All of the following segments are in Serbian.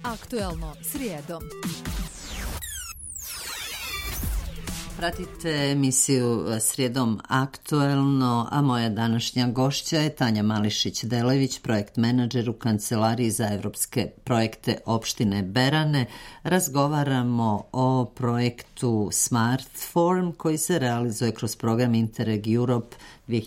Aktuelno srijedom. Pratite emisiju Srijedom aktuelno, a moja današnja gošća je Tanja Mališić-Delević, projekt menadžer u Kancelariji za evropske projekte opštine Berane. Razgovaramo o projektu Smartform koji se realizuje kroz program Interreg Europe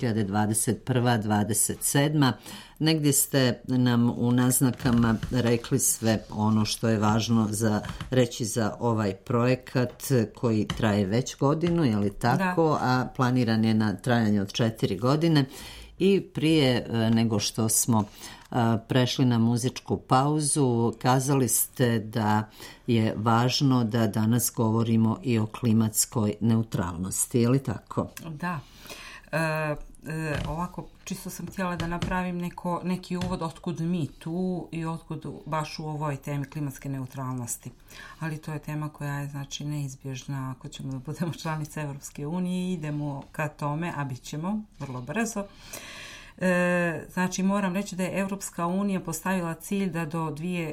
2021-2027. Negdje ste nam u naznakama rekli sve ono što je važno za reći za ovaj projekat koji traje već godinu, je li tako? Da. A planiran je na trajanje od 4 godine. I prije nego što smo prešli na muzičku pauzu, kazali ste da je važno da danas govorimo i o klimatskoj neutralnosti, je li tako? Da. Ovako, čisto sam htjela da napravim neki uvod otkud mi tu i otkud baš u ovoj temi klimatske neutralnosti. Ali to je tema koja je znači neizbježna ako ćemo da budemo članice Evropske unije i idemo ka tome, a bit ćemo vrlo brzo. Znači moram reći da je Evropska unija postavila cilj da do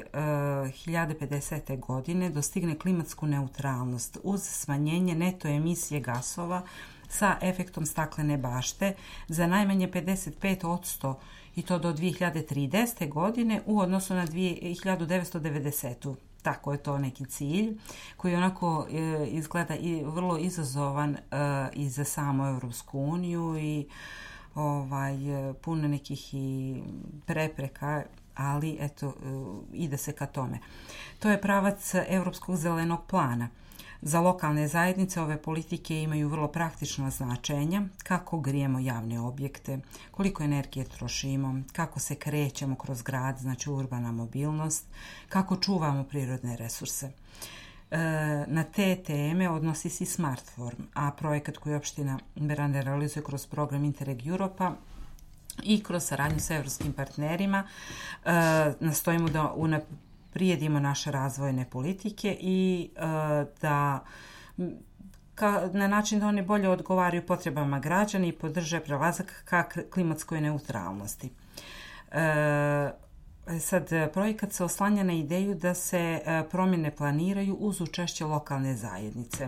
2050. godine dostigne klimatsku neutralnost uz smanjenje neto emisije gasova sa efektom staklene bašte za najmanje 55% i to do 2030. godine u odnosu na 1990. Tako je to neki cilj koji onako izgleda i vrlo izazovan i za samu Evropsku uniju i puno nekih i prepreka, ali eto, ide se ka tome. To je pravac Europskog zelenog plana. Za lokalne zajednice ove politike imaju vrlo praktično značenja, kako grijemo javne objekte, koliko energije trošimo, kako se krećemo kroz grad, znači urbana mobilnost, kako čuvamo prirodne resurse. Na te teme odnosi se Smartform, a projekat koji opština Berane realizuje kroz program Interreg Europa i kroz saradnju sa evropskim partnerima nastojimo da prijedimo naše razvojne politike i da na način da one bolje odgovaraju potrebama građana i podrže prelazak ka klimatskoj neutralnosti. Sad, projekat se oslanja na ideju da se promjene planiraju uz učešće lokalne zajednice.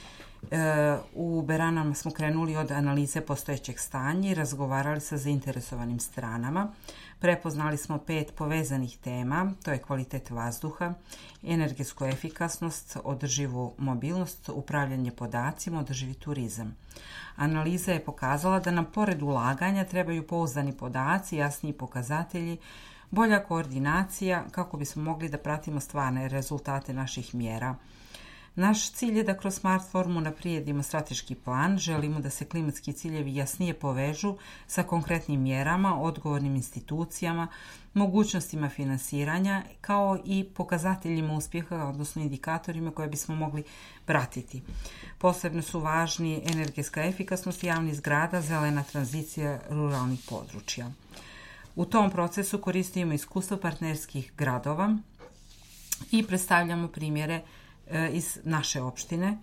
U Beranama smo krenuli od analize postojećeg stanja i razgovarali sa zainteresovanim stranama. Prepoznali smo 5 povezanih tema, to je kvalitet vazduha, energetsku efikasnost, održivu mobilnost, upravljanje podacima, održivi turizam. Analiza je pokazala da nam pored ulaganja trebaju pouzdani podaci, jasniji pokazatelji, bolja koordinacija kako bismo mogli da pratimo stvarne rezultate naših mjera. Naš cilj je da kroz Smartformu naprijedimo strateški plan, želimo da se klimatski ciljevi jasnije povežu sa konkretnim mjerama, odgovornim institucijama, mogućnostima finansiranja, kao i pokazateljima uspjeha, odnosno indikatorima koje bismo mogli pratiti. Posebno su važni energetska efikasnost javnih zgrada, zelena tranzicija ruralnih područja. U tom procesu koristimo iskustvo partnerskih gradova i predstavljamo primjere iz naše opštine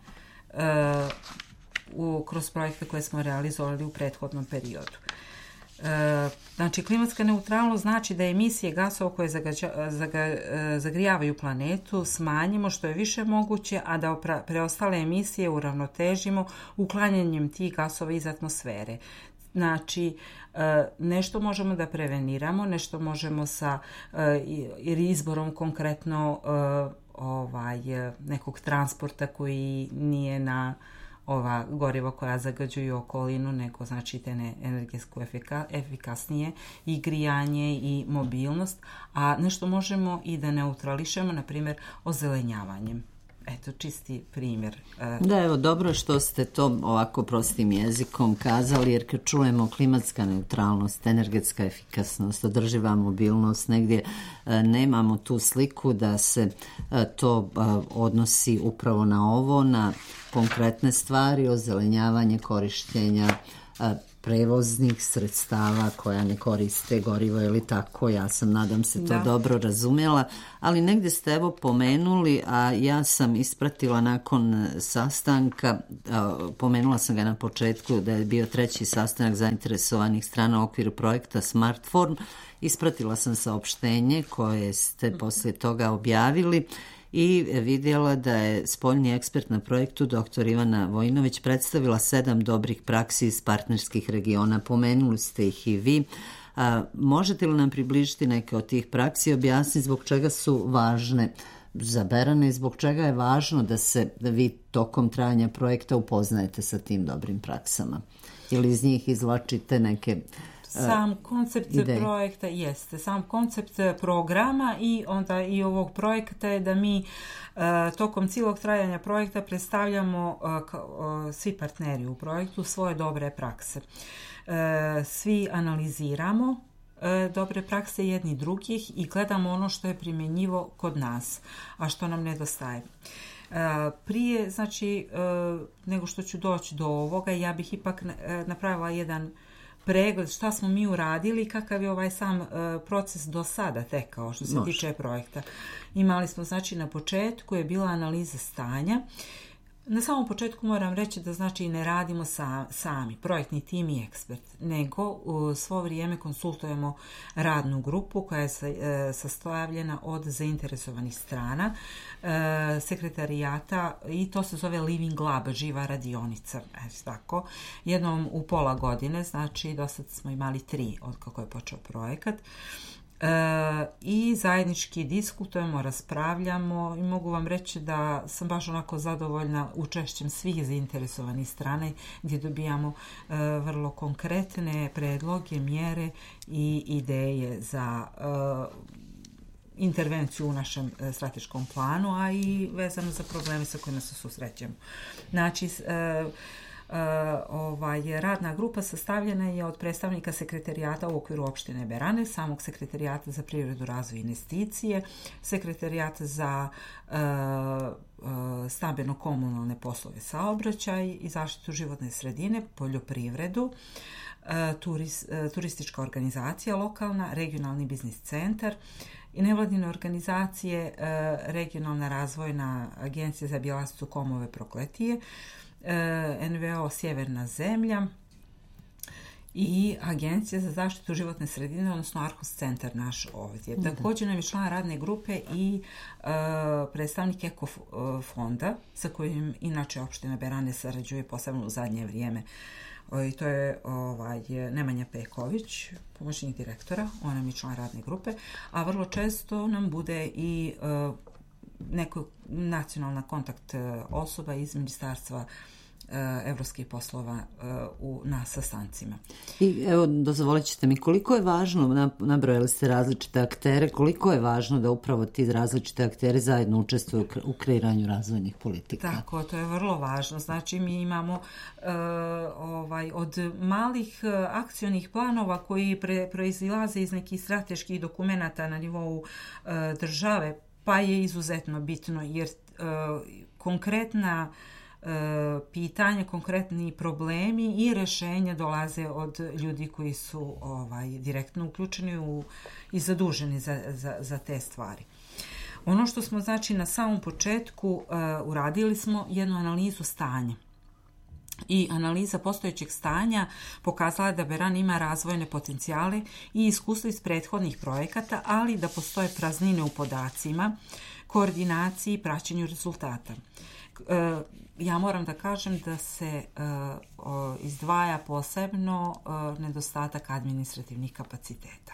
kroz projekte koje smo realizovali u prethodnom periodu. Znači, klimatska neutralnost znači da emisije gasova koje zagrijavaju planetu smanjimo što je više moguće, a da preostale emisije uravnotežimo uklanjanjem tih gasova iz atmosfere. Znači, nešto možemo da preveniramo, nešto možemo sa izborom konkretno nekog transporta koji nije na ova goriva koja zagađuju okolinu, nego znači te energetsko efikasnije i grijanje i mobilnost, a nešto možemo i da neutrališemo, na primjer, ozelenjavanjem. Eto, čisti primjer. Da, evo, dobro što ste to ovako prostim jezikom kazali, jer kad čujemo klimatska neutralnost, energetska efikasnost, održiva mobilnost, negdje nemamo tu sliku da se to odnosi upravo na ovo, na konkretne stvari, ozelenjavanje, korištenja prevoznih sredstava koja ne koriste gorivo ili tako, ja sam, nadam se, to dobro razumjela, ali negdje ste evo pomenuli, a ja sam ispratila nakon sastanka, pomenula sam ga na početku da je bio 3. sastanak zainteresovanih strana u okviru projekta Smartform, ispratila sam saopštenje koje ste poslije toga objavili i vidjela da je spoljni ekspert na projektu dr. Ivana Vojinović predstavila 7 dobrih praksi iz partnerskih regiona. Pomenuli ste ih i vi. Možete li nam približiti neke od tih praksi i objasniti zbog čega su važne za Berane i zbog čega je važno da vi tokom trajanja projekta upoznajete sa tim dobrim praksama? Ili iz njih izvlačite neke sam koncept projekta jeste, sam koncept programa i onda i ovog projekta je da mi tokom cijelog trajanja projekta predstavljamo svi partneri u projektu svoje dobre prakse. Svi analiziramo dobre prakse jedni drugih i gledamo ono što je primjenjivo kod nas, a što nam nedostaje. Prije, znači, nego što ću doći do ovoga, ja bih ipak napravila jedan pregled šta smo mi uradili i kakav je ovaj sam proces do sada tekao što se tiče projekta. Imali smo, znači, na početku je bila analiza stanja. Na samom početku moram reći da, znači, ne radimo sami, projektni tim i ekspert, nego u svo vrijeme konsultujemo radnu grupu koja je sastavljena od zainteresovanih strana, sekretarijata, i to se zove Living Lab, živa radionica. Tako. Jednom u pola godine, znači do sad smo imali 3 od kako je počeo projekat. I zajednički diskutujemo, raspravljamo i mogu vam reći da sam baš onako zadovoljna učešćem svih zainteresovanih strane gdje dobijamo vrlo konkretne predloge, mjere i ideje za intervenciju u našem strateškom planu, a i vezano za probleme sa kojima se susrećemo. Znači, radna grupa sastavljena je od predstavnika sekretarijata u okviru opštine Berane, samog sekretarijata za privredu, razvoj i investicije, sekretarijata za stambeno-komunalne poslove, saobraćaj i zaštitu životne sredine, poljoprivredu, turistička organizacija lokalna, regionalni biznis centar i nevladine organizacije, regionalna razvojna agencija za Bjelasticu, Komove, Prokletije, NVO Sjeverna zemlja i Agencija za zaštitu životne sredine, odnosno Arhus centar naš ovdje. Također nam je član radne grupe i predstavnik Eko fonda sa kojim inače opština Berane sarađuje posebno u zadnje vrijeme. I to je Nemanja Peković, pomoćnik direktora, on nam je član radne grupe, a vrlo često nam bude i neka nacionalna kontakt osoba iz Ministarstva evropskih poslova na sastancima. I evo, dozvolit ćete mi, koliko je važno, nabrojali ste različite aktere, koliko je važno da upravo ti različite akteri zajedno učestvuju u kreiranju razvojnih politika? Tako, to je vrlo važno. Znači, mi imamo od malih akcionih planova koji proizilaze iz nekih strateških dokumenata na nivou države, pa je izuzetno bitno jer konkretna pitanja, konkretni problemi i rješenja dolaze od ljudi koji su direktno uključeni i zaduženi za te stvari. Ono što smo, znači, na samom početku uradili smo jednu analizu stanja. I analiza postojećeg stanja pokazala da Beran ima razvojne potencijale i iskustvo iz prethodnih projekata, ali da postoje praznine u podacima, koordinaciji i praćenju rezultata. Ja moram da kažem da se izdvaja posebno nedostatak administrativnih kapaciteta.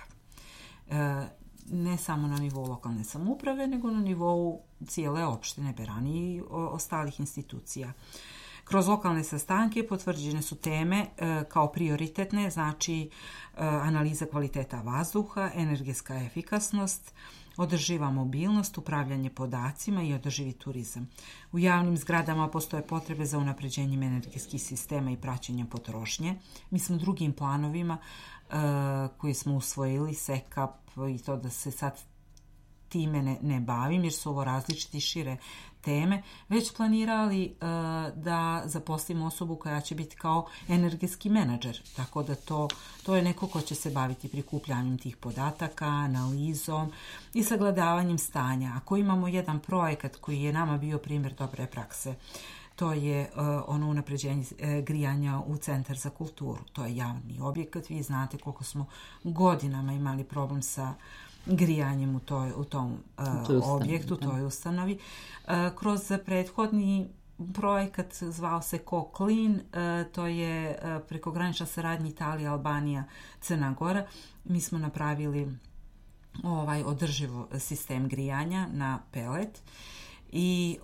Ne samo na nivou lokalne samouprave, nego na nivou cijele opštine Beran i ostalih institucija. Kroz lokalne sastanke potvrđene su teme kao prioritetne, znači analiza kvaliteta vazduha, energetska efikasnost, održiva mobilnost, upravljanje podacima i održivi turizam. U javnim zgradama postoje potrebe za unapređenjem energetskih sistema i praćenjem potrošnje. Mi smo drugim planovima koji smo usvojili, SEKAP i to da se sad time ne bavim, jer su ovo različiti šire teme, već planirali da zaposlimo osobu koja će biti kao energetski menadžer. Tako da to je neko ko će se baviti prikupljanjem tih podataka, analizom i sagledavanjem stanja. Ako imamo jedan projekat koji je nama bio primjer dobre prakse, to je ono unapređenje grijanja u Centar za kulturu. To je javni objekat. Vi znate koliko smo godinama imali problem sa grijanjem u tom objektu, toj ustanovi. Kroz prethodni projekat zvao se Co-Clean, to je prekogranična saradnja Italija, Albanija, Crna Gora. Mi smo napravili održiv sistem grijanja na pelet i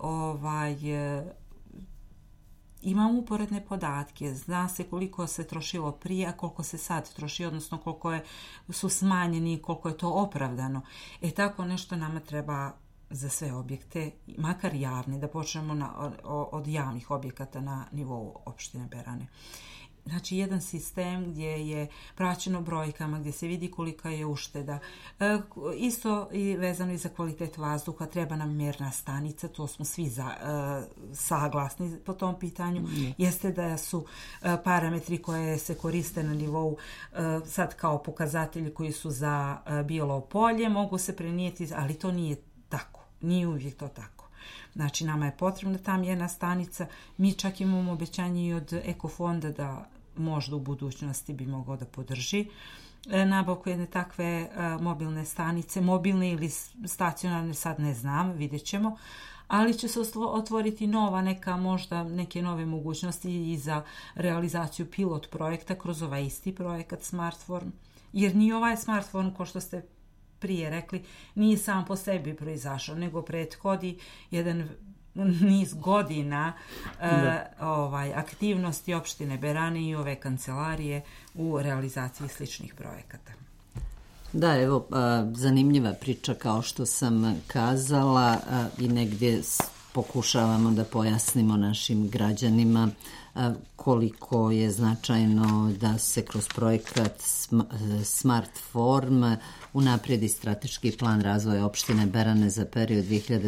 imamo uporedne podatke, zna se koliko se trošilo prije, a koliko se sad troši, odnosno koliko su smanjeni i koliko je to opravdano. Tako nešto nama treba za sve objekte, makar javni, da počnemo od javnih objekata na nivou opštine Berane. Znači, jedan sistem gdje je praćeno brojkama, gdje se vidi kolika je ušteda. Isto i vezano i za kvalitet vazduha, treba nam mjerna stanica, to smo svi saglasni po tom pitanju. Jeste da su parametri koje se koriste na nivou sad kao pokazatelji koji su za Bijelo Polje, mogu se prenijeti, ali to nije tako. Nije uvijek to tako. Znači, nama je potrebna ta mjerna stanica. Mi čak imamo obećanje i od Ekofonda da možda u budućnosti bi mogao da podrži nabavku jedne takve mobilne stanice, mobilne ili stacionarne, sad ne znam, vidjet ćemo, ali će se otvoriti možda neke nove mogućnosti i za realizaciju pilot projekta kroz ovaj isti projekat Smartform, jer ni ovaj Smartform, kao što ste prije rekli, nije sam po sebi proizašao, nego prethodi jedan niz godina aktivnosti opštine Berane i ove kancelarije u realizaciji sličnih projekata. Da, evo, zanimljiva priča, kao što sam kazala, i negdje pokušavamo da pojasnimo našim građanima koliko je značajno da se kroz projekat Smartform unaprijedi strateški plan razvoja opštine Berane za period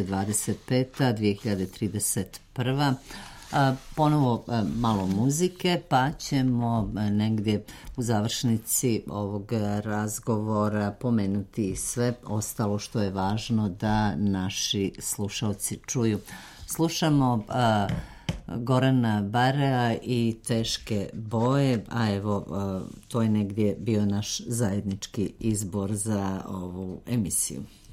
2025-2031. Ponovo malo muzike, pa ćemo negdje u završnici ovog razgovora pomenuti sve ostalo što je važno da naši slušalci čuju. Slušamo Gorana Barea i Teške boje, a evo, to je negdje bio naš zajednički izbor za ovu emisiju.